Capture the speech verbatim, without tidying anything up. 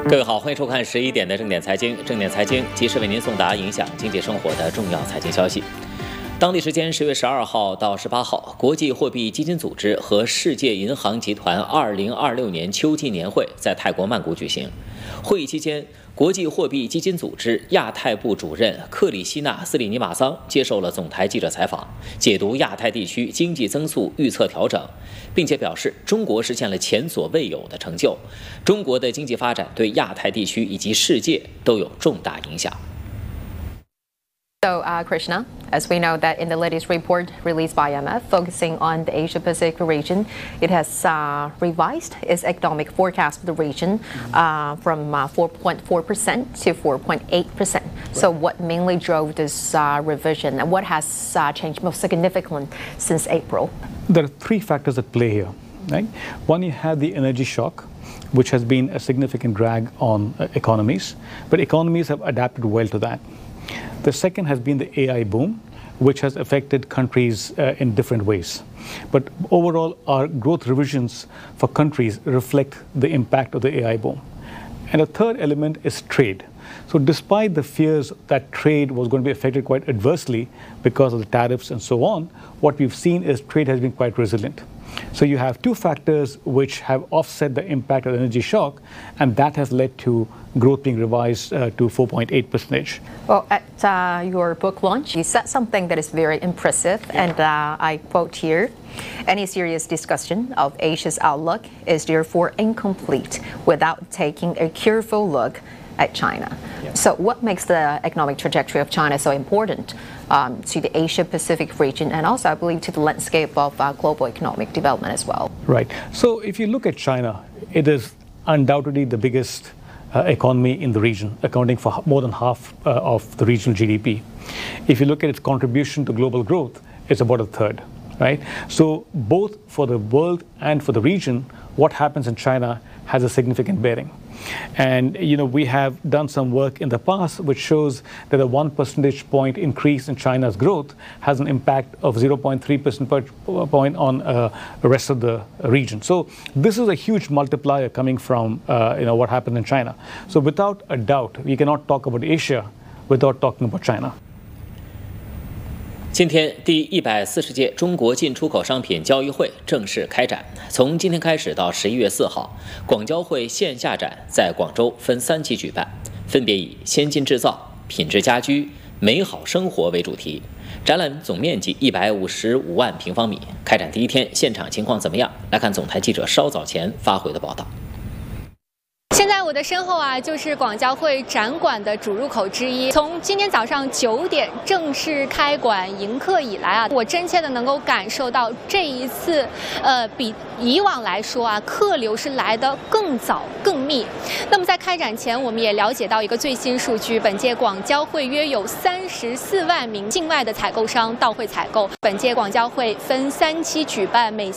各位好，欢迎收看十一点的正点财经。正点财经及时为您送达影响经济生活的重要财经消息。当地时间十月十二号到十八号，国际货币基金组织和世界银行集团二零二六年秋季年会在泰国曼谷举行。会议期间，国际货币基金组织亚太部主任克里希纳·斯里尼瓦桑接受了总台记者采访，解读亚太地区经济增速预测调整，并且表示中国实现了前所未有的成就，中国的经济发展对亚太地区以及世界都有重大影响。 So, uh, Krishna, as we know that in the latest report released by I M F focusing on the Asia-Pacific region, it has uh, revised its economic forecast for the region uh, from uh, four point four percent to four point eight percent. So what mainly drove this uh, revision, and what has uh, changed most significantly since April? There are three factors at play here. Right? One, you have the energy shock, which has been a significant drag on uh, economies, but economies have adapted well to that. The second has been the A I boom, which has affected countries uh, in different ways. But overall, our growth revisions for countries reflect the impact of the A I boom. And the third element is trade. So despite the fears that trade was going to be affected quite adversely because of the tariffs and so on, what we've seen is trade has been quite resilient. So you have two factors which have offset the impact of the energy shock, and that has led to growth being revised uh, to four point eight percent. Well, at uh, your book launch, you said something that is very impressive, and uh, I quote here, "Any serious discussion of Asia's outlook is therefore incomplete without taking a careful look at China." Yeah. So what makes the economic trajectory of China so important um, to the Asia-Pacific region, and also, I believe, to the landscape of uh, global economic development as well? Right. So if you look at China, it is undoubtedly the biggest uh, economy in the region, accounting for more than half uh, of the regional G D P. If you look at its contribution to global growth, it's about a third. Right? So both for the world and for the region, what happens in China has a significant bearing. And, you know, we have done some work in the past which shows that a one percentage point increase in China's growth has an impact of zero point three percentage point on uh, the rest of the region. So this is a huge multiplier coming from, uh, you know, what happened in China. So without a doubt, we cannot talk about Asia without talking about China. 今天第一百四十届中国进出口商品交易会正式开展，从今天开始到十一月四号，广交会线下展在广州分三期举办，分别以先进制造、品质家居、美好生活为主题。展览总面积一百五十五万平方米。开展第一天现场情况怎么样？来看总台记者稍早前发回的报道。 现在我的身后啊，就是广交会展馆的主入口之一。从今天早上九点正式开馆迎客以来啊，我真切的能够感受到这一次，呃，比以往来说啊，客流是来得更早、更密。那么在开展前，我们也了解到一个最新数据：本届广交会约有三十四万名境外的采购商到会采购。本届广交会分三期举办，每